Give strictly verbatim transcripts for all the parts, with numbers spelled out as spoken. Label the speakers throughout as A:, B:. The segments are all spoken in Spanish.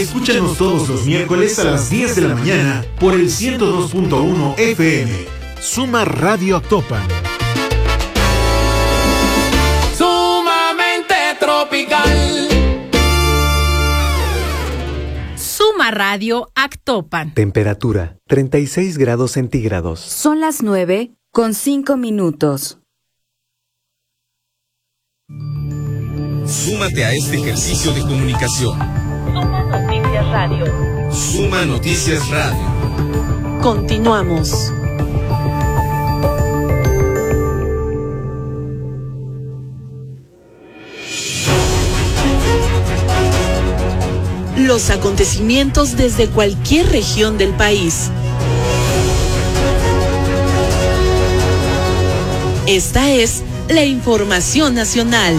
A: Escúchanos todos los miércoles a las diez de la mañana por el ciento dos punto uno F M. Suma Radio Actopan.
B: Sumamente tropical.
C: Suma Radio Actopan.
D: Temperatura treinta y seis grados centígrados.
E: Son las nueve con cinco minutos.
F: Súmate a este ejercicio de comunicación.
G: Suma Noticias Radio.
F: Suma Noticias Radio.
G: Continuamos. Los acontecimientos desde cualquier región del país. Esta es la información nacional.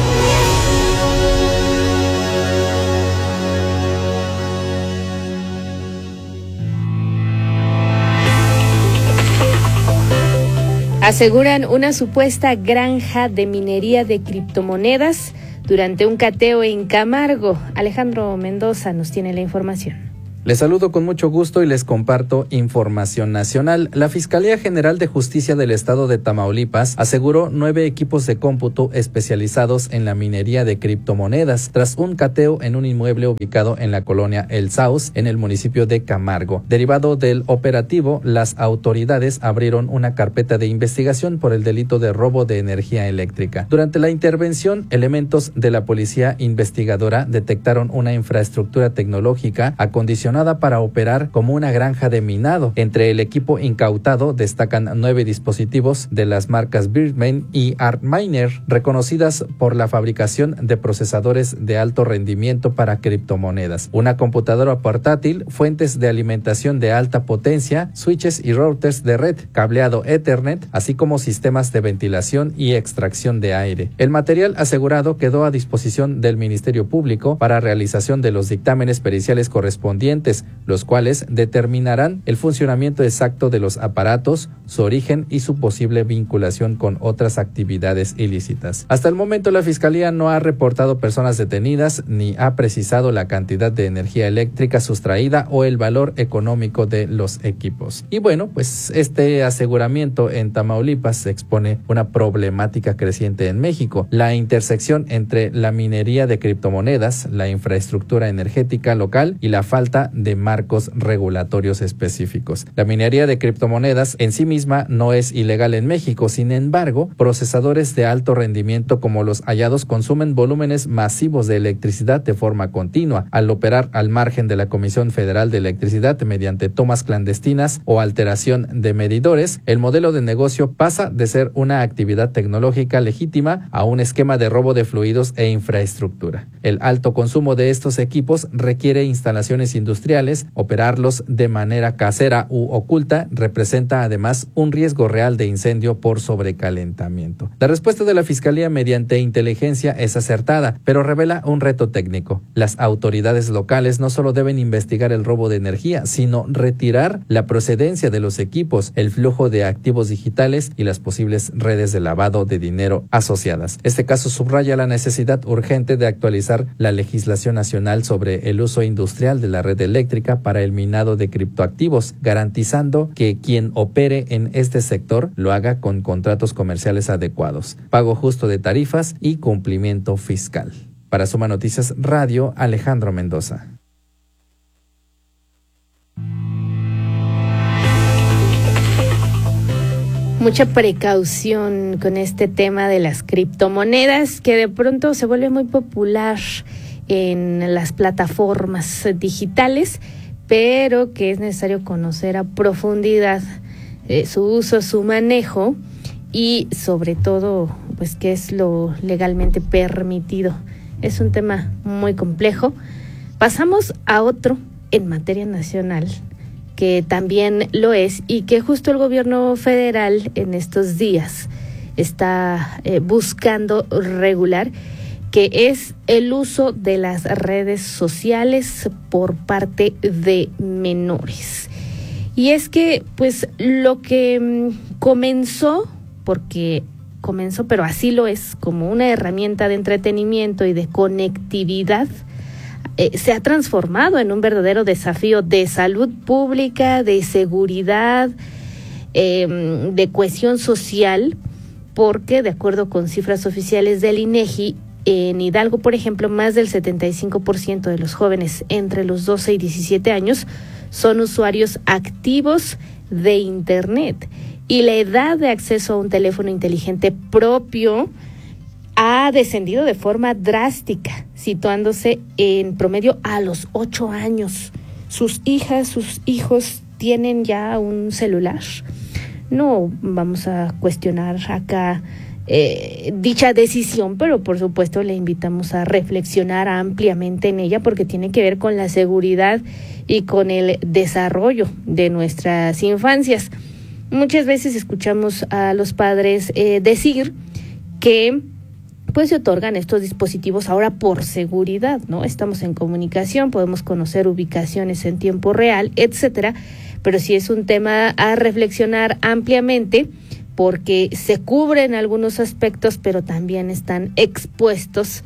H: Aseguran una supuesta granja de minería de criptomonedas durante un cateo en Camargo. Alejandro Mendoza nos tiene la información.
I: Les saludo con mucho gusto y les comparto información nacional. La Fiscalía General de Justicia del Estado de Tamaulipas aseguró nueve equipos de cómputo especializados en la minería de criptomonedas tras un cateo en un inmueble ubicado en la colonia El Saus, en el municipio de Camargo. Derivado del operativo, las autoridades abrieron una carpeta de investigación por el delito de robo de energía eléctrica. Durante la intervención, elementos de la policía investigadora detectaron una infraestructura tecnológica acondicionada para operar como una granja de minado. Entre el equipo incautado destacan nueve dispositivos de las marcas Birdman y Artminer, reconocidas por la fabricación de procesadores de alto rendimiento para criptomonedas, una computadora portátil, fuentes de alimentación de alta potencia, switches y routers de red, cableado Ethernet, así como sistemas de ventilación y extracción de aire. El material asegurado quedó a disposición del Ministerio Público para realización de los dictámenes periciales correspondientes, los cuales determinarán el funcionamiento exacto de los aparatos, su origen y su posible vinculación con otras actividades ilícitas. Hasta el momento, la Fiscalía no ha reportado personas detenidas ni ha precisado la cantidad de energía eléctrica sustraída o el valor económico de los equipos. Y bueno, pues este aseguramiento en Tamaulipas expone una problemática creciente en México: la intersección entre la minería de criptomonedas, la infraestructura energética local y la falta de marcos regulatorios específicos. La minería de criptomonedas en sí misma no es ilegal en México. Sin embargo, procesadores de alto rendimiento como los hallados consumen volúmenes masivos de electricidad de forma continua. Al operar al margen de la Comisión Federal de Electricidad mediante tomas clandestinas o alteración de medidores, el modelo de negocio pasa de ser una actividad tecnológica legítima a un esquema de robo de fluidos e infraestructura. El alto consumo de estos equipos requiere instalaciones industriales. Operarlos de manera casera u oculta representa además un riesgo real de incendio por sobrecalentamiento. La respuesta de la Fiscalía mediante inteligencia es acertada, pero revela un reto técnico. Las autoridades locales no solo deben investigar el robo de energía, sino retirar la procedencia de los equipos, el flujo de activos digitales y las posibles redes de lavado de dinero asociadas. Este caso subraya la necesidad urgente de actualizar la legislación nacional sobre el uso industrial de la red eléctrica para el minado de criptoactivos, garantizando que quien opere en este sector lo haga con contratos comerciales adecuados, pago justo de tarifas y cumplimiento fiscal. Para Suma Noticias Radio, Alejandro Mendoza.
H: Mucha precaución con este tema de las criptomonedas, que de pronto se vuelve muy popular en las plataformas digitales, pero que es necesario conocer a profundidad eh, su uso, su manejo y sobre todo, pues, qué es lo legalmente permitido. Es un tema muy complejo. Pasamos a otro en materia nacional, que también lo es y que justo el gobierno federal en estos días está eh, buscando regular, que es el uso de las redes sociales por parte de menores. Y es que, pues, lo que mmm, comenzó, porque comenzó, pero así lo es, como una herramienta de entretenimiento y de conectividad, eh, se ha transformado en un verdadero desafío de salud pública, de seguridad, eh, de cohesión social, porque de acuerdo con cifras oficiales del INEGI, en Hidalgo, por ejemplo, más del setenta y cinco por ciento de los jóvenes entre los doce y diecisiete años son usuarios activos de Internet, y la edad de acceso a un teléfono inteligente propio ha descendido de forma drástica, situándose en promedio a los ocho años. Sus hijas, sus hijos tienen ya un celular. No vamos a cuestionar acá eh, dicha decisión, pero por supuesto le invitamos a reflexionar ampliamente en ella, porque tiene que ver con la seguridad y con el desarrollo de nuestras infancias. Muchas veces escuchamos a los padres eh, decir que pues se otorgan estos dispositivos ahora por seguridad, ¿no? Estamos en comunicación, podemos conocer ubicaciones en tiempo real, etcétera, pero sí es un tema a reflexionar ampliamente, porque se cubren algunos aspectos, pero también están expuestos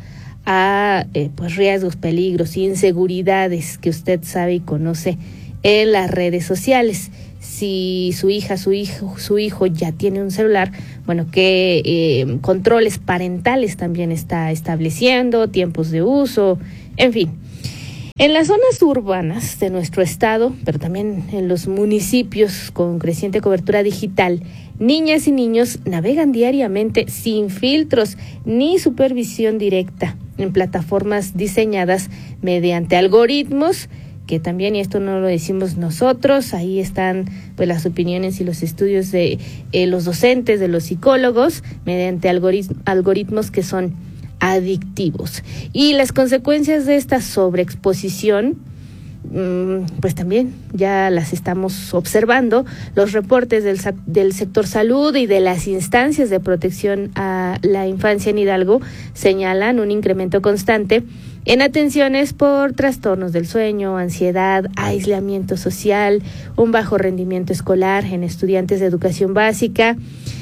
H: a eh, pues riesgos, peligros, inseguridades que usted sabe y conoce en las redes sociales. Si su hija, su hijo, su hijo ya tiene un celular, bueno, qué eh, controles parentales también está estableciendo, tiempos de uso, en fin. En las zonas urbanas de nuestro estado, pero también en los municipios con creciente cobertura digital, niñas y niños navegan diariamente sin filtros ni supervisión directa en plataformas diseñadas mediante algoritmos, que también, y esto no lo decimos nosotros, ahí están pues las opiniones y los estudios de eh, los docentes, de los psicólogos, mediante algorit- algoritmos que son adictivos. Y las consecuencias de esta sobreexposición, mmm, pues también ya las estamos observando. Los reportes del, del sector salud y de las instancias de protección a la infancia en Hidalgo señalan un incremento constante en atenciones por trastornos del sueño, ansiedad, aislamiento social, un bajo rendimiento escolar en estudiantes de educación básica.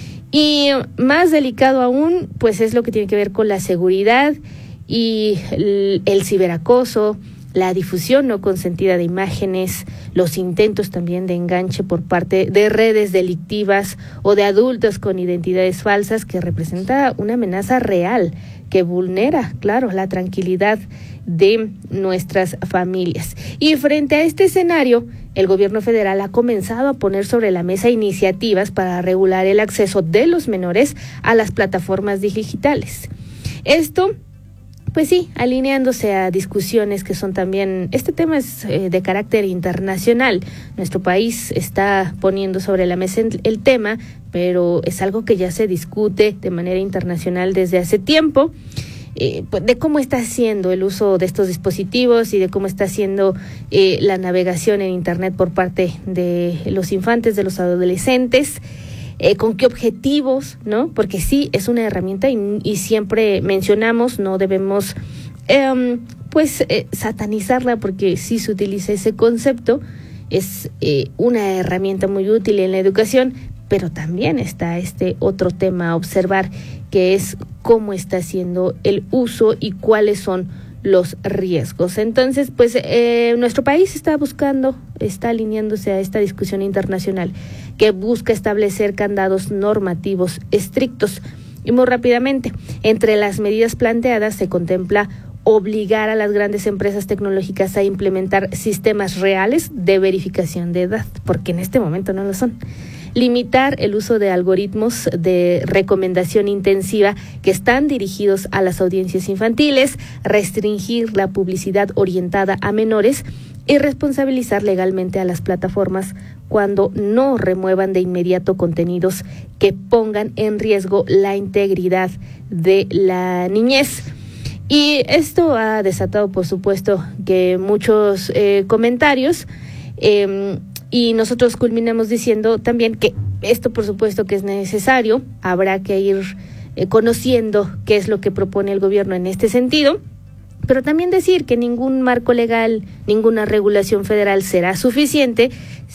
H: Y más delicado aún, pues es lo que tiene que ver con la seguridad y el, el ciberacoso, la difusión no consentida de imágenes, los intentos también de enganche por parte de redes delictivas o de adultos con identidades falsas, que representa una amenaza real que vulnera, claro, la tranquilidad de nuestras familias. Y frente a este escenario, el gobierno federal ha comenzado a poner sobre la mesa iniciativas para regular el acceso de los menores a las plataformas digitales. Esto, pues sí, alineándose a discusiones que son también, este tema es eh, de carácter internacional. Nuestro país está poniendo sobre la mesa el tema, pero es algo que ya se discute de manera internacional desde hace tiempo. Eh, de cómo está haciendo el uso de estos dispositivos y de cómo está haciendo eh, la navegación en Internet por parte de los infantes, de los adolescentes, eh, con qué objetivos, ¿no? Porque sí, es una herramienta y, y siempre mencionamos, no debemos eh, pues eh, satanizarla, porque sí se utiliza ese concepto, es eh, una herramienta muy útil en la educación, pero también está este otro tema a observar, que es cómo está haciendo el uso y cuáles son los riesgos. Entonces, pues eh, nuestro país está buscando, está alineándose a esta discusión internacional que busca establecer candados normativos estrictos. Y muy rápidamente, entre las medidas planteadas se contempla obligar a las grandes empresas tecnológicas a implementar sistemas reales de verificación de edad, porque en este momento no lo son. Limitar el uso de algoritmos de recomendación intensiva que están dirigidos a las audiencias infantiles, restringir la publicidad orientada a menores y responsabilizar legalmente a las plataformas cuando no remuevan de inmediato contenidos que pongan en riesgo la integridad de la niñez. Y esto ha desatado, por supuesto, que muchos eh, comentarios, eh, y nosotros culminamos diciendo también que esto, por supuesto, que es necesario. Habrá que ir eh, conociendo qué es lo que propone el gobierno en este sentido, pero también decir que ningún marco legal, ninguna regulación federal será suficiente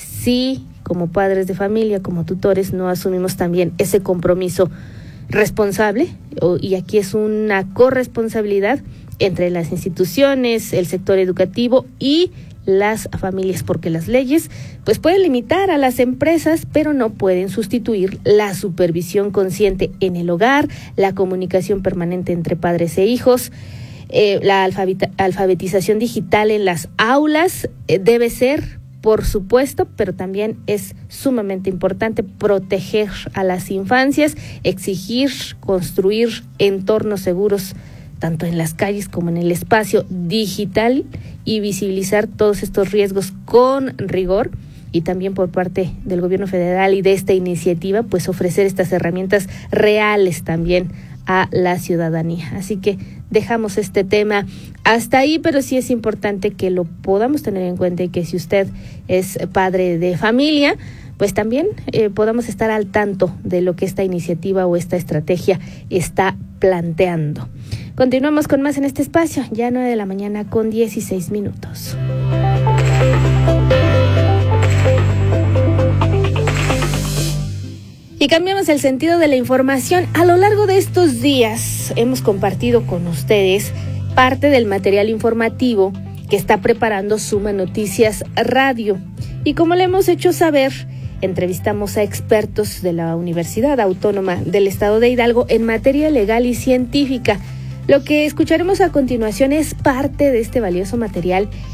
H: si, como padres de familia, como tutores, no asumimos también ese compromiso responsable, y aquí es una corresponsabilidad entre las instituciones, el sector educativo y las familias, porque las leyes pues pueden limitar a las empresas, pero no pueden sustituir la supervisión consciente en el hogar, la comunicación permanente entre padres e hijos. Eh, la alfabeta- alfabetización digital en las aulas eh, debe ser, por supuesto, pero también es sumamente importante proteger a las infancias, exigir, construir entornos seguros tanto en las calles como en el espacio digital y visibilizar todos estos riesgos con rigor. Y también por parte del gobierno federal y de esta iniciativa, pues ofrecer estas herramientas reales también a la ciudadanía. Así que dejamos este tema hasta ahí, pero sí es importante que lo podamos tener en cuenta y que si usted es padre de familia, pues también eh, podamos estar al tanto de lo que esta iniciativa o esta estrategia está planteando. Continuamos con más en este espacio, ya nueve de la mañana con dieciséis minutos. Y cambiamos el sentido de la información. A lo largo de estos días hemos compartido con ustedes parte del material informativo que está preparando Suma Noticias Radio. Y como le hemos hecho saber, entrevistamos a expertos de la Universidad Autónoma del Estado de Hidalgo en materia legal y científica. Lo que escucharemos a continuación es parte de este valioso material